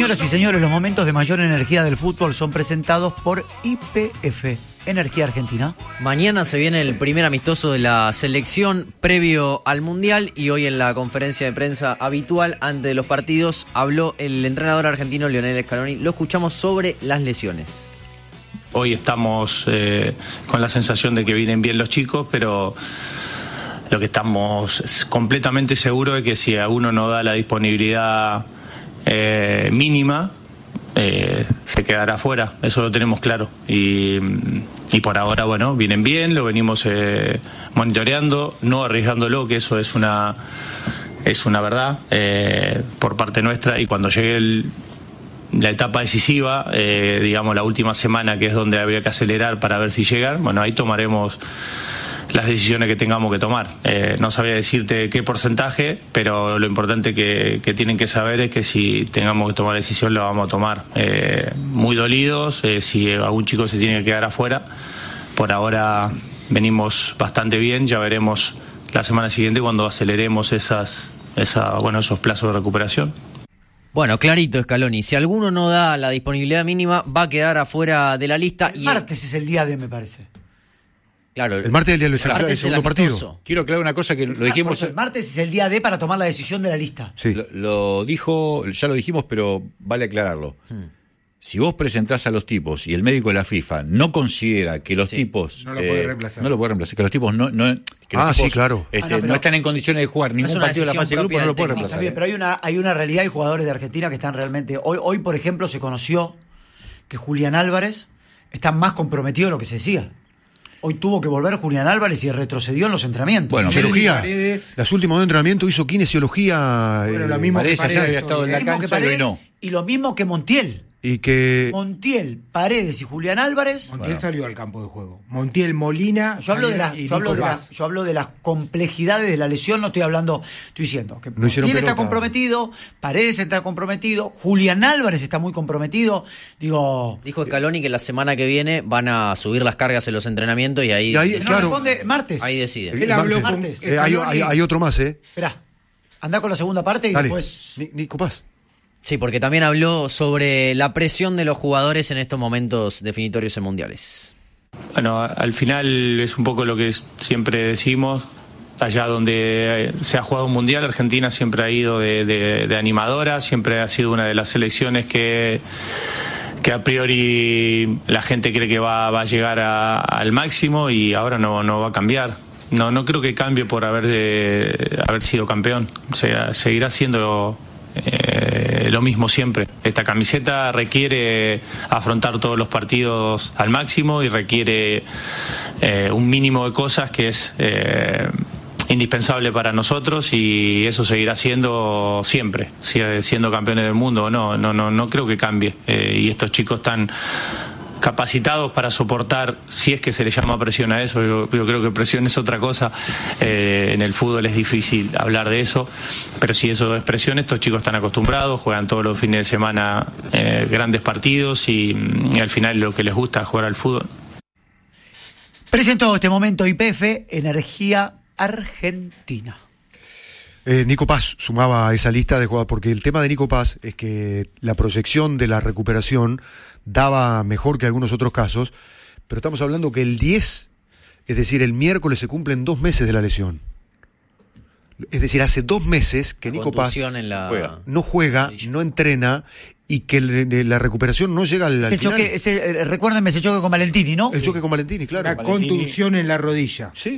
Señoras y señores, los momentos de mayor energía del fútbol son presentados por YPF, Energía Argentina. Mañana se viene el primer amistoso de la selección previo al Mundial y hoy en la conferencia de prensa habitual antes de los partidos habló el entrenador argentino Lionel Scaloni. Lo escuchamos sobre las lesiones. Hoy estamos con la sensación de que vienen bien los chicos, pero lo que estamos completamente seguros es que si a uno no da la disponibilidad mínima, se quedará fuera, eso lo tenemos claro. Y por ahora, bueno, vienen bien, lo venimos monitoreando, no arriesgándolo, que eso es una verdad por parte nuestra, y cuando llegue la etapa decisiva, digamos la última semana, que es donde habría que acelerar para ver si llegan, bueno, ahí tomaremos las decisiones que tengamos que tomar. No sabría decirte qué porcentaje, pero lo importante que tienen que saber es que si tengamos que tomar decisión, lo vamos a tomar. Muy dolidos, si algún chico se tiene que quedar afuera. Por ahora venimos bastante bien, ya veremos la semana siguiente cuando aceleremos esos plazos de recuperación. Bueno, clarito, Scaloni, si alguno no da la disponibilidad mínima, va a quedar afuera de la lista. El martes es el día de, me parece. Claro, el martes es el día del segundo partido. Quiero aclarar una cosa que lo dijimos. El martes es el día D para tomar la decisión de la lista. Sí. Lo dijo, ya lo dijimos, pero vale aclararlo. Si vos presentás a los tipos y el médico de la FIFA no considera que los tipos no lo puede reemplazar. No lo puede reemplazar, que los tipos no sí, claro. No están en condiciones de jugar ningún partido de la fase de grupo, no lo puede reemplazar. Está bien, pero hay una realidad, hay jugadores de Argentina que están realmente. Hoy, por ejemplo, se conoció que Julián Álvarez está más comprometido de lo que se decía. Hoy tuvo que volver Julián Álvarez y retrocedió en los entrenamientos. Bueno, cirugía. Las últimas de entrenamiento hizo kinesiología. Bueno, lo mismo Paredes ayer había estado en la cancha, pero no. Y lo mismo que Montiel. Y que Montiel, Paredes y Julián Álvarez. Montiel salió al campo de juego. Montiel, Molina. Yo hablo de las complejidades de la lesión, estoy diciendo que Montiel está comprometido, Paredes está comprometido, Julián Álvarez está muy comprometido. Dijo Scaloni que la semana que viene van a subir las cargas en los entrenamientos y ahí responde martes. Ahí decide. Él habló martes. Hay otro más, Esperá, anda con la segunda parte y dale. Después. Nico Paz. Sí, porque también habló sobre la presión de los jugadores en estos momentos definitorios en mundiales. Bueno, al final es un poco lo que siempre decimos. Allá donde se ha jugado un mundial, Argentina siempre ha ido de animadora, siempre ha sido una de las selecciones que a priori la gente cree que va a llegar al máximo, y ahora no va a cambiar. No creo que cambie por haber sido campeón. O sea, seguirá siendo lo mismo siempre. Esta camiseta requiere afrontar todos los partidos al máximo y requiere un mínimo de cosas que es indispensable para nosotros, y eso seguirá siendo siempre, siendo campeones del mundo o no creo que cambie, y estos chicos están capacitados para soportar, si es que se le llama presión a eso. Yo creo que presión es otra cosa. En el fútbol es difícil hablar de eso, pero si eso es presión, estos chicos están acostumbrados, juegan todos los fines de semana grandes partidos, y al final lo que les gusta es jugar al fútbol. Presentó este momento YPF, Energía Argentina. Nico Paz sumaba a esa lista de jugadores, porque el tema de Nico Paz es que la proyección de la recuperación daba mejor que algunos otros casos, pero estamos hablando que el 10, es decir, el miércoles se cumplen 2 meses de la lesión. Es decir, hace 2 meses que Nico Paz no juega, no entrena, y que la recuperación no llega al final. Recuérdenme ese choque con Valentini, ¿no? El choque con Valentini, claro. Una contunción en la rodilla. Sí.